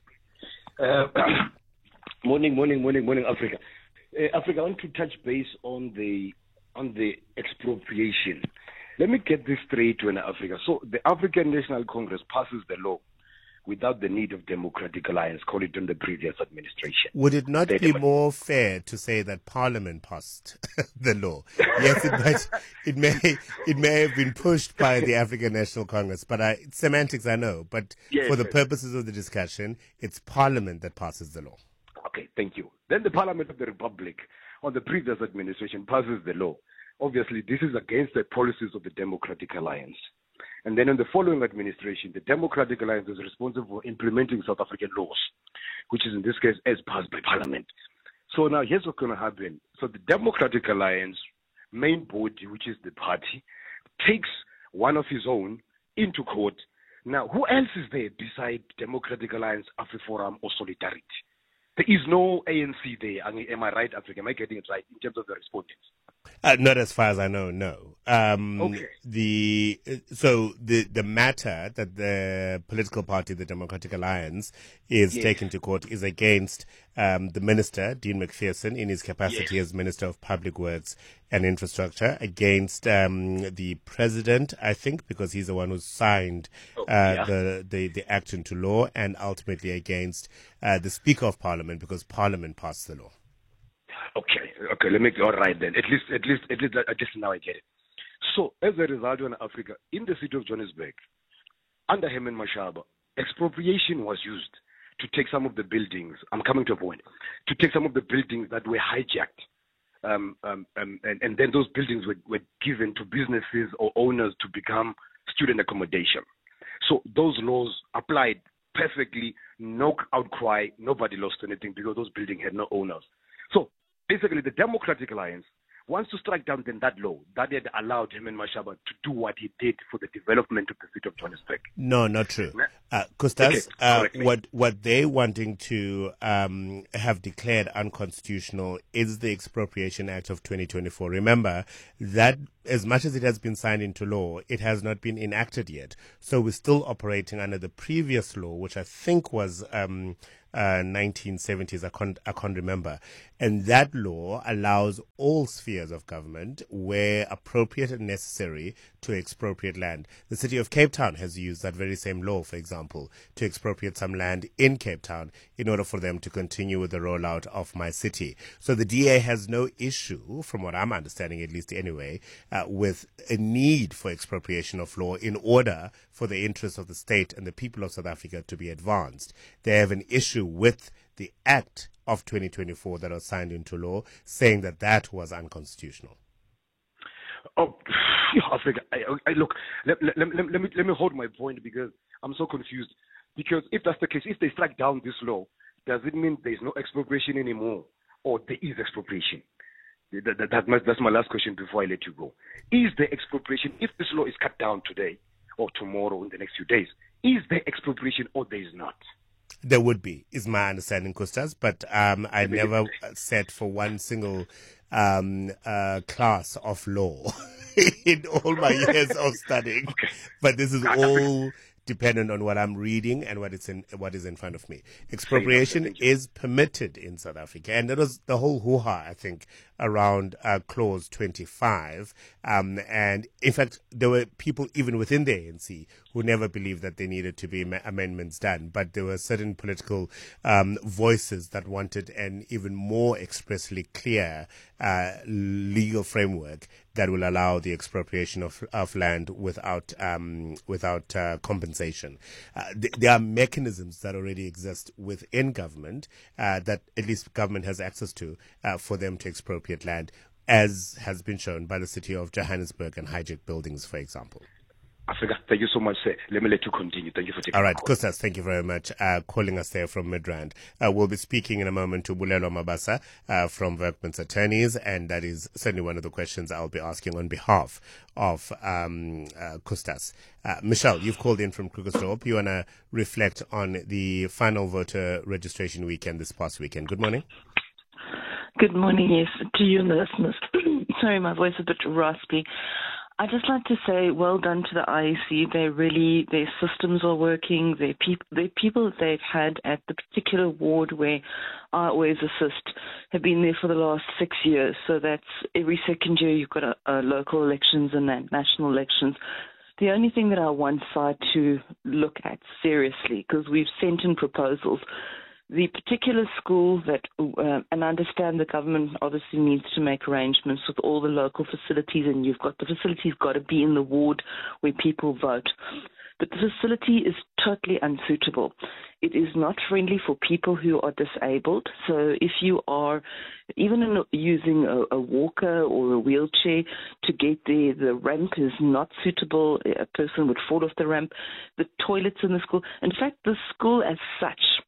Uh, morning, morning, morning, morning, Africa. Uh, Africa, I want to touch base on the on the expropriation. Let me get this straight when Africa. So the African National Congress passes the law without the need of democratic alliance, call it on the previous administration. Would it not They be never- more fair to say that Parliament passed the law? Yes, it might, it may, it may have been pushed by the African National Congress, but I, semantics I know. But Yes, for the yes. purposes of the discussion, it's Parliament that passes the law. Okay, thank you. Then the Parliament of the Republic, on the previous administration, passes the law. Obviously, this is against the policies of the Democratic Alliance. And then in the following administration, the Democratic Alliance is responsible for implementing South African laws, which is in this case as passed by Parliament. So now here's what's going to happen. So the Democratic Alliance main body, which is the party, takes one of his own into court Now, who else is there beside Democratic Alliance, AfriForum, or Solidarity? There is no A N C there. Am I right, Africa? Am I getting it right in terms of the respondents? Uh, not as far as I know, no. Um, okay. The so the the matter that the political party, the Democratic Alliance, is yes. taking to court is against um, the minister, Dean McPherson, in his capacity yes. as Minister of Public Works and Infrastructure, against um, the president, I think, because he's the one who signed uh, oh, yeah. the, the the act into law, and ultimately against uh, the Speaker of Parliament, because Parliament passed the law. Okay, okay, let me all right then. At least, at least, at least, at least now I get it. So, as a result, in Africa, in the city of Johannesburg, under Herman Mashaba, expropriation was used to take some of the buildings. I'm coming to a point. To take some of the buildings that were hijacked, um, um, um, and, and then those buildings were, were given to businesses or owners to become student accommodation. So those laws applied perfectly. No outcry. Nobody lost anything because those buildings had no owners. So basically, the Democratic Alliance wants to strike down then that law that had allowed Herman Mashaba to do what he did for the development of the city of Johannesburg. No, not true. Uh, Costas, okay, uh, what what they're wanting to um, have declared unconstitutional is the Expropriation Act of twenty twenty-four. Remember that as much as it has been signed into law, it has not been enacted yet. So we're still operating under the previous law, which I think was um, uh, nineteen seventies. I can't, I can't remember. And that law allows all spheres of government, where appropriate and necessary, to expropriate land. The city of Cape Town has used that very same law, for example, to expropriate some land in Cape Town in order for them to continue with the rollout of My City. So the D A has no issue, from what I'm understanding at least anyway, uh, with a need for expropriation of law in order for the interests of the state and the people of South Africa to be advanced. They have an issue with the Act of twenty twenty-four that was signed into law, saying that that was unconstitutional. Oh, Africa, I, I, look, let, let, let, let, me, let me hold my point because I'm so confused. Because if that's the case, if they strike down this law, does it mean there's no expropriation anymore, or there is expropriation? That, that, that, that's my last question before I let you go. Is there expropriation if this law is cut down today or tomorrow in the next few days? Is there expropriation or there is not? There would be, is my understanding, Costas, but um, I never sat for one single um, uh, class of law in all my years of studying. Okay. But this is all dependent on what I'm reading and what it's in, what is in front of me. Expropriation is permitted in South Africa, and that was the whole hoo-ha, I think, around uh, Clause twenty-five. Um, and in fact, there were people even within the A N C who never believed that there needed to be ma- amendments done. But there were certain political um, voices that wanted an even more expressly clear uh, legal framework that will allow the expropriation of, of land without um, without uh, compensation. Uh, th- there are mechanisms that already exist within government uh, that at least government has access to uh, for them to expropriate land, as has been shown by the city of Johannesburg and hijacked buildings, for example. Africa, thank you so much, sir. Let me let you continue. Thank you for taking All right, the call. Costas, thank you very much uh, calling us there from Midrand. Uh, we'll be speaking in a moment to Bulelo Mabasa uh, from Workman's Attorneys, and that is certainly one of the questions I'll be asking on behalf of um, uh, Costas. Uh, Michelle, you've called in from Krugersdorp. You want to reflect on the final voter registration weekend this past weekend. Good morning. Good morning, yes, to you and the listeners. Sorry, my voice is a bit raspy. I'd just like to say well done to the I E C. They really, their systems are working. Their, peop- their people that they've had at the particular ward where I always assist have been there for the last six years. So that's every second year you've got a, a local elections and then national elections. The only thing that I want side to look at seriously, because we've sent in proposals, the particular school that, uh, and I understand the government obviously needs to make arrangements with all the local facilities, and you've got the facilities got to be in the ward where people vote. But the facility is totally unsuitable. It is not friendly for people who are disabled. So if you are even in using a, a walker or a wheelchair to get there, the ramp is not suitable. A person would fall off the ramp. The toilets in the school. In fact, the school as such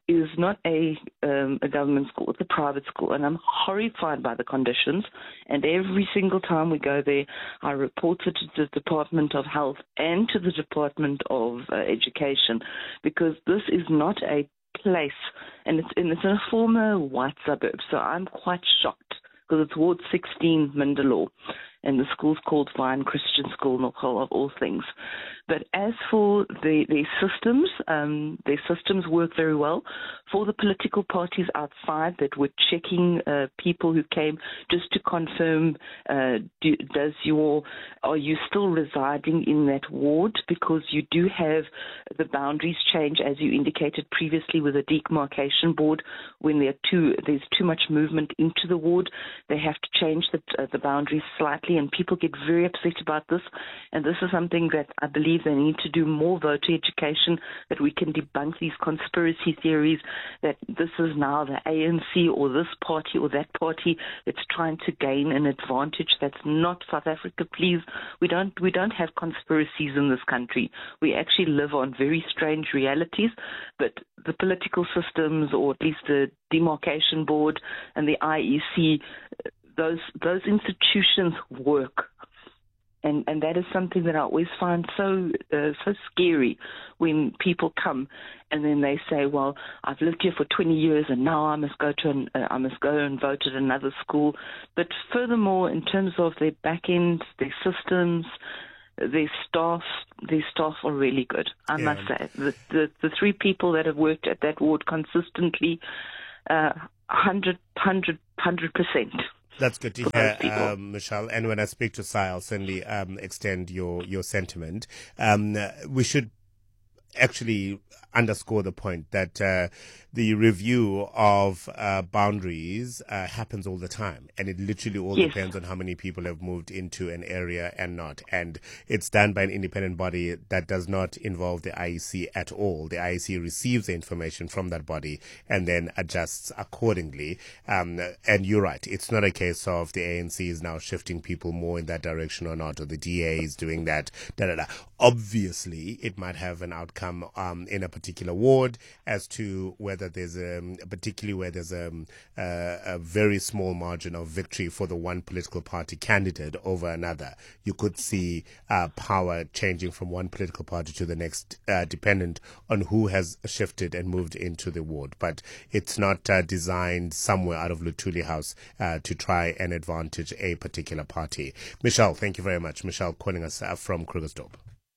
is not a um, a government school, it's a private school, and I'm horrified by the conditions. And every single time we go there, I report it to the Department of Health and to the Department of uh, Education, because this is not a place, and it's in, it's in a former white suburb, so I'm quite shocked, because it's Ward sixteen, Mindelaw, and the school's called Vine Christian School, Nokhal, of all things. But as for the, the systems, um, their systems work very well. For the political parties outside that were checking uh, people who came just to confirm, uh, do, does your, are you still residing in that ward? Because you do have the boundaries change, as you indicated previously, with a demarcation board. When there are too, there's too much movement into the ward, they have to change the, uh, the boundaries slightly, and people get very upset about this. And this is something that I believe they need to do more voter education, that we can debunk these conspiracy theories that this is now the A N C or this party or that party that's trying to gain an advantage. That's not South Africa, please. We don't we don't have conspiracies in this country. We actually live on very strange realities, but the political systems, or at least the demarcation board and the I E C, those those institutions work. And and that is something that I always find so uh, so scary, when people come and then they say, well, I've lived here for twenty years and now I must go to an, uh, I must go and vote at another school. But furthermore, in terms of their back end, their systems, their staff, their staff are really good, I yeah. must say. The, the the three people that have worked at that ward consistently, uh, hundred, hundred, hundred percent. That's good to hear, um, Michelle. And when I speak to Si, I'll certainly um, extend your, your sentiment. Um, we should actually underscore the point that uh, the review of uh, boundaries uh, happens all the time, and it literally all yes. depends on how many people have moved into an area and not. And it's done by an independent body that does not involve the I E C at all. The I E C receives the information from that body and then adjusts accordingly. Um, and you're right, it's not a case of the A N C is now shifting people more in that direction or not, or the D A is doing that. Da da da. Obviously, it might have an outcome um, in a particular ward as to whether there's a, particularly where there's a, a, a very small margin of victory for the one political party candidate over another. You could see uh, power changing from one political party to the next, uh, dependent on who has shifted and moved into the ward. But it's not uh, designed somewhere out of Luthuli House uh, to try and advantage a particular party. Michelle, thank you very much. Michelle calling us uh, from Krugersdorp.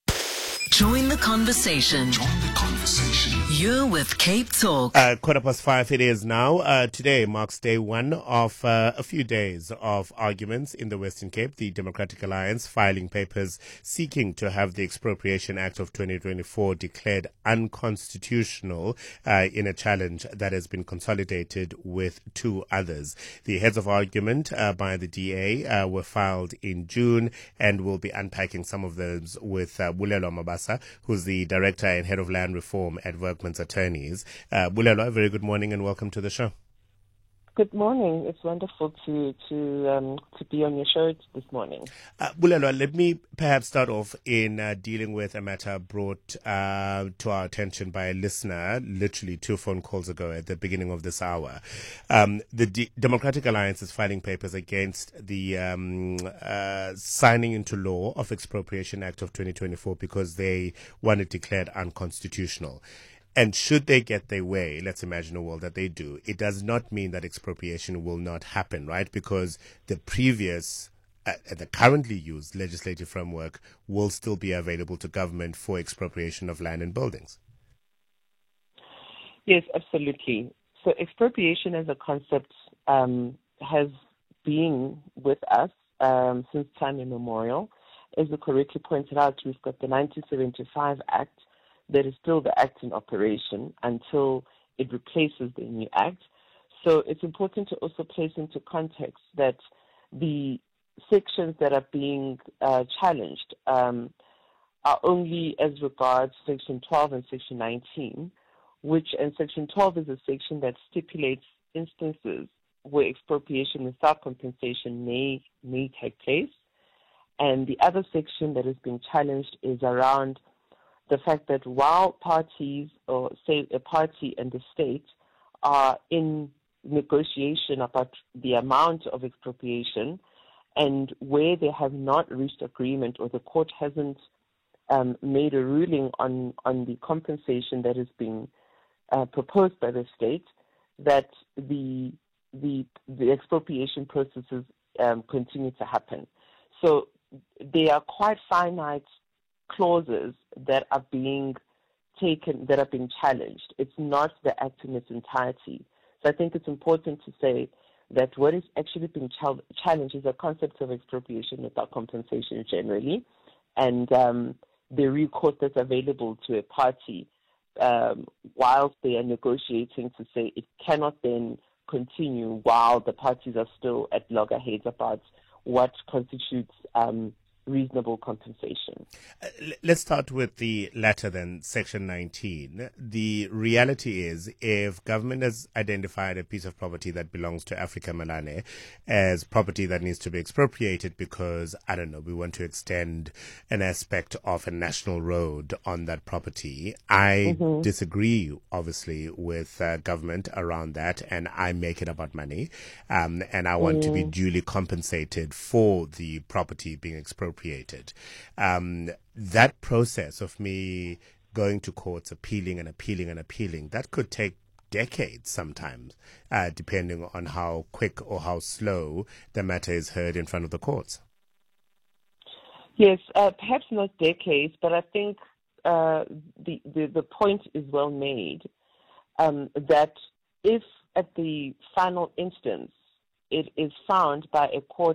Join the conversation. Join the conversation. You're with Cape Talk. Uh, quarter past five it is now. Uh, today marks day one of uh, a few days of arguments in the Western Cape. The Democratic Alliance filing papers seeking to have the Expropriation Act of twenty twenty-four declared unconstitutional uh, in a challenge that has been consolidated with two others. The heads of argument uh, by the D A uh, were filed in June, and we'll be unpacking some of those with uh, Bulelwa Mabasa, who's the Director and Head of Land Reform at Workmen's Attorneys. Uh, Bulelwa, very good morning and welcome to the show. Good morning. It's wonderful to to um, to be on your show this morning. Uh, Bulelwa, let me perhaps start off in uh, dealing with a matter brought uh, to our attention by a listener literally two phone calls ago at the beginning of this hour. Um, the D- Democratic Alliance is filing papers against the um, uh, signing into law of Expropriation Act of twenty twenty-four because they want it declared unconstitutional. And should they get their way, let's imagine a world that they do, it does not mean that expropriation will not happen, right? Because the previous, uh, the currently used legislative framework will still be available to government for expropriation of land and buildings. Yes, absolutely. So expropriation as a concept um, has been with us um, since time immemorial. As you correctly pointed out, we've got the nineteen seventy-five Act, that is still the act in operation until it replaces the new act. So it's important to also place into context that the sections that are being uh, challenged um, are only as regards Section twelve and Section nineteen, which, and Section twelve is a section that stipulates instances where expropriation without compensation may, may take place. And the other section that is being challenged is around the fact that while parties, or say a party and the state, are in negotiation about the amount of expropriation, and where they have not reached agreement or the court hasn't um, made a ruling on, on the compensation that is being uh, proposed by the state, that the the the expropriation processes um, continue to happen. So they are quite finite clauses that are being taken, that are being challenged. It's not the act in its entirety. So I think it's important to say that what is actually being ch- challenged is the concept of expropriation without compensation generally, and um, the recourse that's available to a party um, whilst they are negotiating to say it cannot then continue while the parties are still at loggerheads about what constitutes um, reasonable compensation. Uh, let's start with the latter then, Section nineteen. The reality is, if government has identified a piece of property that belongs to Africa Malane as property that needs to be expropriated because, I don't know, we want to extend an aspect of a national road on that property, I mm-hmm. disagree, obviously, with uh, government around that, and I make it about money, um, and I want mm. to be duly compensated for the property being expropriated. Um, that process of me going to courts, appealing and appealing and appealing, that could take decades sometimes, uh, depending on how quick or how slow the matter is heard in front of the courts. Yes, uh, perhaps not decades, but I think uh, the, the, the point is well made, um, that if at the final instance it is found by a court